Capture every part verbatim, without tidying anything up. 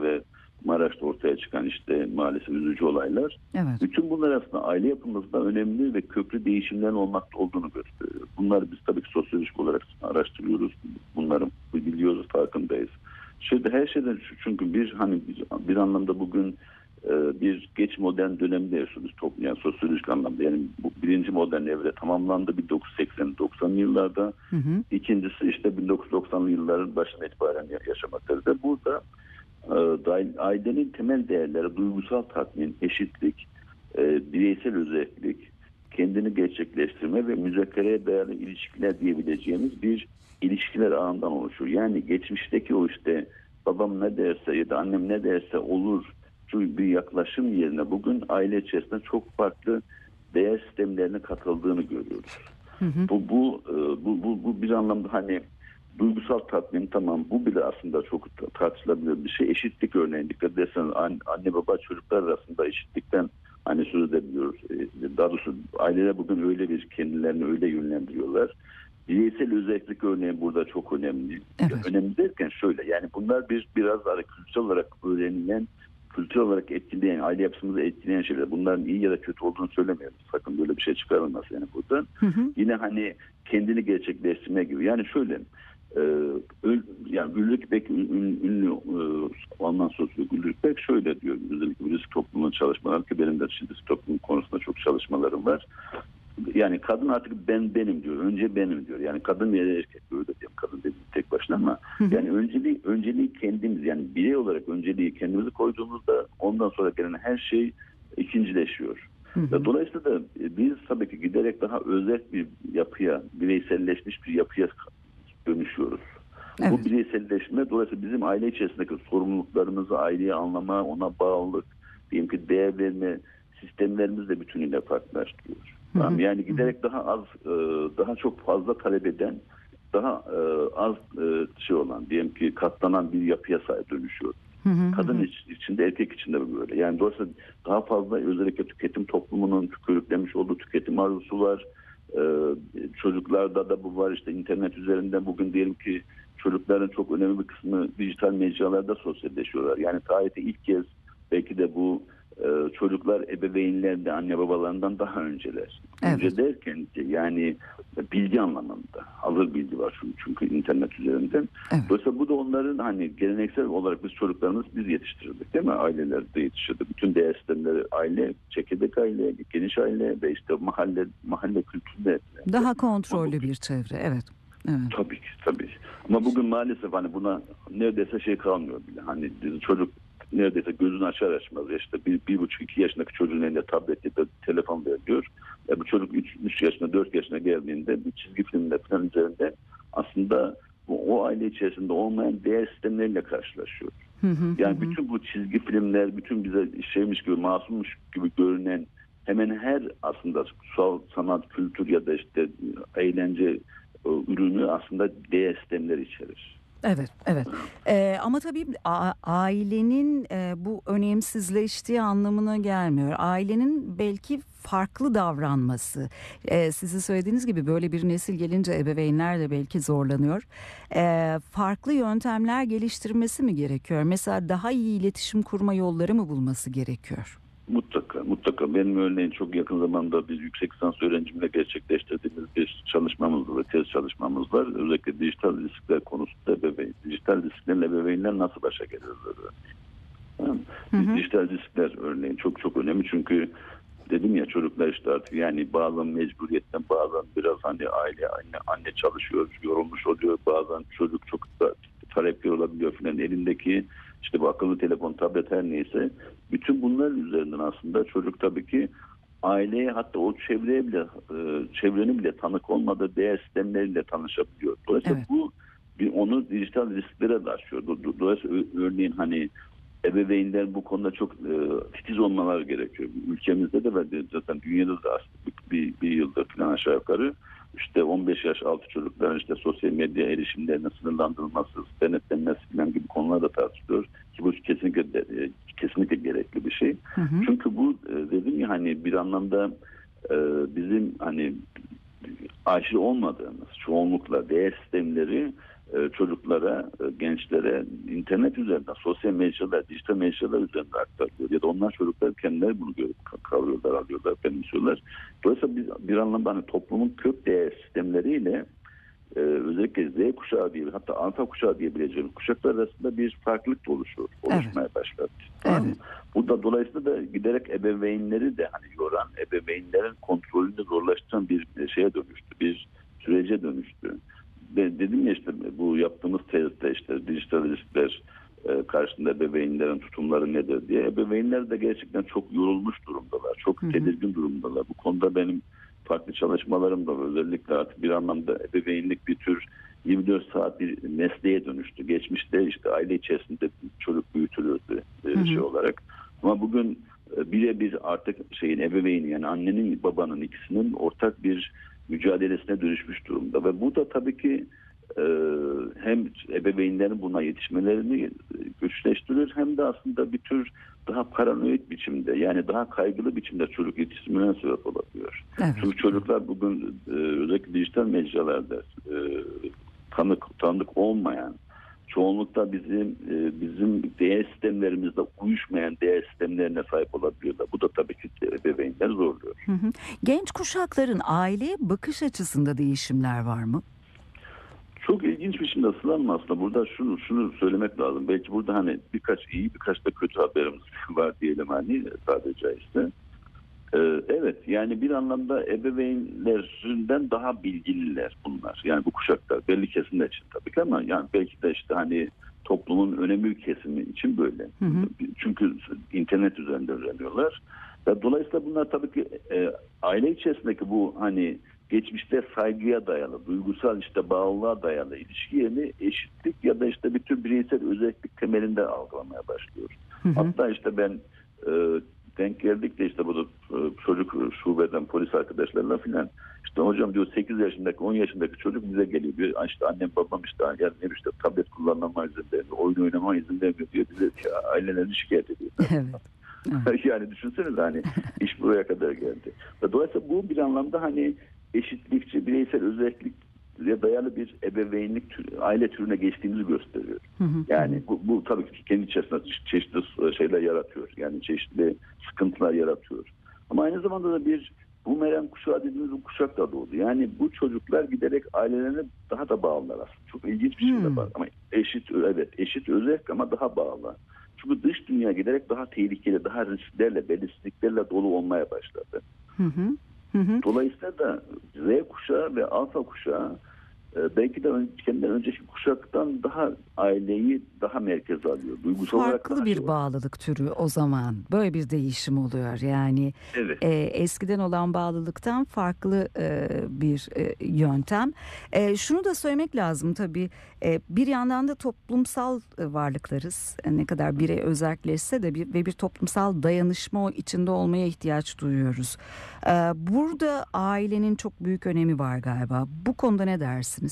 ve Maraş'ta ortaya çıkan işte maalesef üzücü olaylar. Evet. Bütün bunlar aslında aile yapımızda önemli ve köklü değişimlerin olmakta olduğunu gösteriyor. Bunları biz tabii ki sosyolojik olarak araştırıyoruz. Bunları biliyoruz, farkındayız. Şimdi her şeyden çünkü bir hani bir, bir anlamda bugün e, bir geç modern dönemde yaşıyoruz toplum, yani sosyolojik anlamda. Yani bu birinci modern evre tamamlandı bin dokuz yüz seksen doksanlı yıllarda. Hı hı. İkincisi işte bin dokuz yüz doksanlı yılların başına itibaren yaşamaktayız. Burada e, ailenin temel değerleri duygusal tatmin, eşitlik, e, bireysel özellik, kendini gerçekleştirme ve müzakereye dayalı ilişkiler diyebileceğimiz bir ilişkiler ağından oluşuyor. Yani geçmişteki o işte babam ne derse ya da annem ne derse olur şu bir yaklaşım yerine bugün aile içerisinde çok farklı değer sistemlerine katıldığını görüyoruz. Hı hı. Bu, bu, bu, bu, bu bir anlamda hani duygusal tatmin, tamam, bu bile aslında çok tartışılabilir bir şey. Eşitlik örneğin dikkat ederseniz anne baba çocuklar arasında eşitlikten hani söz edebiliyoruz. Daha doğrusu aileler bugün öyle bir kendilerini öyle yönlendiriyorlar. Bireysel özellik örneğin burada çok önemli. Evet. Önemli derken şöyle, yani bunlar bir biraz daha kültürel olarak öğrenilen, kültürel olarak etkileyen, aile yapısımızı etkileyen şeyler. Bunların iyi ya da kötü olduğunu söylemiyoruz. Sakın böyle bir şey çıkarılmaz yani buradan. Hı hı. Yine hani kendini gerçekleştirme gibi. Yani şöyle, e, öl, yani Ulrich Beck ün, ünlü e, Alman sosyolog Ulrich Beck şöyle diyor. Özellikle risk toplumunun çalışmaları ki benim de risk toplumun konusunda çok çalışmalarım var. Yani kadın artık ben benim diyor. Önce benim diyor. Yani kadın ya da erkek öyle diyeyim. Kadın dediğim tek başına ama hı hı. yani önceliği önceliği kendimiz, yani birey olarak önceliği kendimizi koyduğumuzda ondan sonra gelen her şey ikincileşiyor. Hı hı. Dolayısıyla da biz tabii ki giderek daha özel bir yapıya, bireyselleşmiş bir yapıya dönüşüyoruz. Evet. Bu bireyselleşme dolayısıyla bizim aile içerisindeki sorumluluklarımızı, aileyi anlama, ona bağlılık, diyelim ki değer verme sistemlerimiz de bütünüyle farklılaştırıyor. Tamam, yani giderek daha az, daha çok fazla talep eden, daha az şey olan, diyelim ki katlanan bir yapıya sahip dönüşüyor. Hı hı, Kadın hı. içinde, erkek içinde böyle. Yani dolayısıyla daha fazla özellikle tüketim toplumunun körüklemiş olduğu tüketim arzusu var. Çocuklarda da bu var. İşte internet üzerinden bugün diyelim ki çocukların çok önemli bir kısmı dijital mecralarda sosyalleşiyorlar. Yani tarihte ilk kez belki de bu Ee, çocuklar ebeveynlerinde anne babalarından daha önceler. Evet. Önce derken yani bilgi anlamında hazır bilgi var çünkü, çünkü internet üzerinden. Evet. Dolayısıyla bu da onların hani geleneksel olarak biz çocuklarımız biz yetiştirdik değil mi? Ailelerde yetiştirdik. Bütün değer sistemleri aile, çekirdek aile, geniş aile ve işte mahalle mahalle kültüründe. Daha kontrollü bir çevre. Evet. Evet. Tabii ki tabii. Ama bugün maalesef hani buna neredeyse şey kalmıyor bile. Hani çocuk neredeyse gözünü açar açmaz işte bir, bir buçuk iki yaşındaki çocuğun elinde tablet ya da telefon veriliyor. E bu çocuk üç, üç yaşına dört yaşına geldiğinde bir çizgi filmle falan üzerinde aslında o, o aile içerisinde olmayan değer sistemleriyle karşılaşıyor. Hı hı, yani hı. bütün bu çizgi filmler, bütün bize şeymiş gibi, masummuş gibi görünen hemen her aslında sanat, kültür ya da işte eğlence ürünü aslında değer sistemleri içerir. Evet, evet. Ee, ama tabii a- ailenin e, bu önemsizleştiği anlamına gelmiyor. Ailenin belki farklı davranması. Ee, sizin söylediğiniz gibi böyle bir nesil gelince ebeveynler de belki zorlanıyor. Ee, farklı yöntemler geliştirmesi mi gerekiyor? Mesela daha iyi iletişim kurma yolları mı bulması gerekiyor? Mutlaka, mutlaka. Benim örneğin çok yakın zamanda biz yüksek lisans öğrencimle gerçekleştirdiğimiz bir çalışmamız var, tez çalışmamız var. Özellikle dijital riskler konusunda bebeğin, dijital risklerle bebeğinler nasıl başa gelirler? Yani, hı hı. Dijital riskler örneğin çok çok önemli çünkü dedim ya çocuklar işte artık yani bazen mecburiyetten bazen biraz hani aile anne, anne çalışıyor, yorulmuş oluyor, bazen çocuk çok da talepli olabiliyor falan elindeki işte bu akıllı telefon, tablet her neyse bütün bunlar üzerinden aslında çocuk tabii ki aileye hatta o çevreye bile çevrenin bile tanık olmadığı değer sistemleriyle tanışabiliyor. Dolayısıyla evet. bu bir onu dijital risklere de açıyor. Dolayısıyla örneğin hani ebeveynler bu konuda çok e, titiz olmaları gerekiyor. Ülkemizde de ve zaten dünyada da aslında bir, bir yıldır falan aşağı yukarı işte on beş yaş altı çocukların işte sosyal medya erişimlerine sınırlandırılması, denetlenmesi falan gibi konular da tartışılıyor. Ki bu kesinlikle de, kesinlikle gerekli bir şey. Hı hı. Çünkü bu dedim ya hani bir anlamda e, bizim hani aşırı olmadığımız çoğunlukla değer sistemleri e, çocuklara, e, gençlere internet üzerinden, sosyal mecralar, dijital mecralar üzerinden aktarılıyor. Ya da onlar çocuklar kendileri bunu görüp kavrıyorlar, alıyorlar, benimsiyorlar. Dolayısıyla biz bir anlamda hani toplumun kök değer sistemleriyle e, özellikle Z kuşağı diye, hatta alfa kuşağı diyebileceğimiz kuşaklar arasında bir farklılık da oluşuyor, oluşmaya evet. başladı. Tamam. Evet. Bu da dolayısıyla da giderek ebeveynleri de hani yoran, ebeveynlerin kontrolünü zorlaştıran bir şeye dönüştü, bir sürece dönüştü. De, dedim ya işte bu yaptığımız tezde işte dijital riskler e, karşısında ebeveynlerin tutumları nedir diye. Ebeveynler de gerçekten çok yorulmuş durumdalar. Çok hı hı. tedirgin durumdalar. Bu konuda benim farklı çalışmalarım da var. Özellikle artık bir anlamda ebeveynlik bir tür yirmi dört saat bir mesleğe dönüştü. Geçmişte işte aile içerisinde çocuk büyütülürdü e, hı hı. şey olarak. Ama bugün e, birebir artık şeyin ebeveyni yani annenin babanın ikisinin ortak bir mücadelesine dönüşmüş durumda ve bu da tabii ki e, hem ebeveynlerin buna yetişmelerini güçleştirir hem de aslında bir tür daha paranoid biçimde yani daha kaygılı biçimde çocuk yetiştirmene sebep olabiliyor. Evet. Çünkü çocuklar bugün e, özellikle dijital mecralarda e, tanık tanıdık olmayan çoğunlukla bizim e, bizim değer sistemlerimizde uyuşmayan değer sistemlerine sahip olabiliyorlar. Bu da tabii ki ebeveynler zorluyor. Hı hı. Genç kuşakların aileye bakış açısında değişimler var mı? Çok ilginç bir şey aslında aslında burada şunu şunu söylemek lazım. Belki burada hani birkaç iyi birkaç da kötü haberimiz var diyelim hani sadece caizse. Ee, evet yani bir anlamda ebeveynlerinden daha bilgililer bunlar. Yani bu kuşaklar belli kesimler için tabii ki ama yani belki de işte hani toplumun önemli bir kesimi için böyle. Hı hı. Çünkü internet üzerinde öğreniyorlar. Ve dolayısıyla bunlar tabii ki e, aile içerisindeki bu hani geçmişte saygıya dayalı, duygusal işte bağlılığa dayalı ilişki yerini eşitlik ya da işte bir tür bireysel özellik temelinde algılamaya başlıyor. Hı hı. Hatta işte ben e, denk geldik de işte bu çocuk şubeden polis arkadaşlarla filan işte hocam diyor sekiz yaşındaki on yaşındaki çocuk bize geliyor diyor işte annem babam işte yani işte tablet kullanmama izin vermiyor, oyun oynamama izin vermiyor diyor bize ailelerini şikayet ediyor. Evet. Evet. Yani düşünsenize hani iş buraya kadar geldi. Dolayısıyla bu bir anlamda hani eşitlikçi, bireysel özellikle dayalı bir ebeveynlik türü, aile türüne geçtiğimizi gösteriyor. Hı hı. Yani bu, bu tabii ki kendi içerisinde çeşitli şeyler yaratıyor. Yani çeşitli sıkıntılar yaratıyor. Ama aynı zamanda da bir bumerang kuşağı dediğimiz bir kuşak da doğdu. Yani bu çocuklar giderek ailelerine daha da bağlılar aslında. Çok ilginç bir şey de var. Ama eşit, evet eşit özellik ama daha bağlı. Çünkü dış dünya giderek daha tehlikeli, daha risklerle, belirsizliklerle dolu olmaya başladı. Hı hı. Hı hı. Dolayısıyla da Z kuşağı ve alfa kuşağı belki de kendinden önceki kuşaktan daha aileyi daha merkeze alıyor. Duygusal farklı olarak bir şey bağlılık türü o zaman. Böyle bir değişim oluyor. Yani evet. e, eskiden olan bağlılıktan farklı e, bir e, yöntem. E, şunu da söylemek lazım tabii. E, bir yandan da toplumsal e, varlıklarız. E, ne kadar birey özelleşse de bir, ve bir toplumsal dayanışma içinde olmaya ihtiyaç duyuyoruz. E, burada ailenin çok büyük önemi var galiba. Bu konuda ne dersiniz?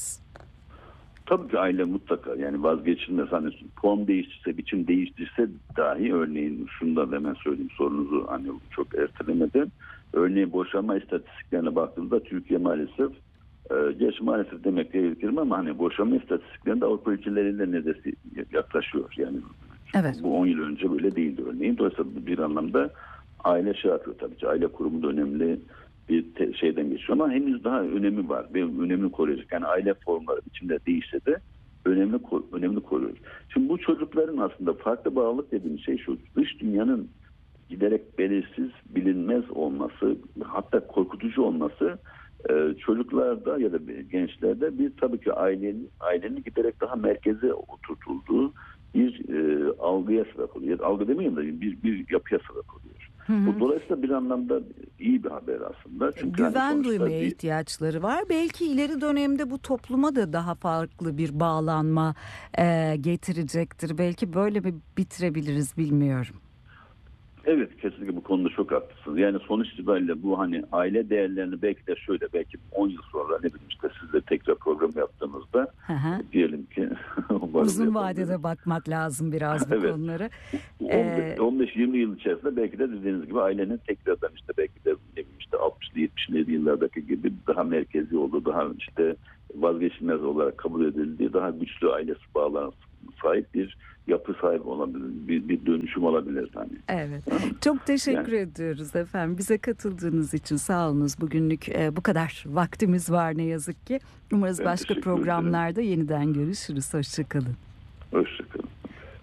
Tabii ki aile mutlaka yani vazgeçilmez. Hani form değiştirse, biçim değiştirse dahi örneğin şunu da hemen söyleyeyim sorunuzu hani çok ertelemeden. Örneğin boşanma istatistiklerine baktığımızda Türkiye maalesef e, geç maalesef demek gerekir ama hani boşanma istatistiklerinde Avrupa ülkeleriyle neredeyse yaklaşıyor. Yani evet. Bu on yıl önce böyle değildi örneğin. Dolayısıyla bir anlamda aile şey yapıyor tabii ki. Aile kurumu da önemli bir te- şeyden geçiyor ama henüz daha önemi var ve önemli koruyacak. Yani aile formları biçimde değişse de önemli önemli koruyor. Şimdi bu çocukların aslında farklı bağlılık dediğimiz şey şu. Dış dünyanın giderek belirsiz, bilinmez olması, hatta korkutucu olması e, çocuklarda ya da gençlerde bir tabii ki ailenin ailenin giderek daha merkeze oturtulduğu bir e, algıya sebep oluyor. Algı demeyeyim de bir bir yapıya sebep oluyor. Hı hı. Bu dolayısıyla bir anlamda iyi bir haber aslında. Çünkü güven hani duymaya bir... ihtiyaçları var. Belki ileri dönemde bu topluma da daha farklı bir bağlanma e, getirecektir. Belki böyle bir bitirebiliriz bilmiyorum. Evet, kesinlikle bu konuda çok haklısınız. Yani sonuç itibariyle bu hani aile değerlerini belki de şöyle, belki on yıl sonra ne bileyim işte sizle tekrar program yaptığımızda Hı hı. diyelim ki Uzun vadede bakmak lazım biraz bu evet. konulara. Ee, on beş yirmi yıl içerisinde belki de dediğiniz gibi ailenin tekrardan işte belki de ne bileyim işte altmışlı yetmişli yıllardaki gibi daha merkezi olduğu, daha işte vazgeçilmez olarak kabul edildiği, daha güçlü aile bağlarına sahip bir yapı sahibi olabilir, bir, bir dönüşüm olabilir hani. Evet. Çok teşekkür Yani, ediyoruz efendim. Bize katıldığınız için sağ olunuz. Bugünlük e, bu kadar vaktimiz var ne yazık ki. Umarız ben başka teşekkür ederim. programlarda yeniden görüşürüz. Hoşça kalın. Hoşça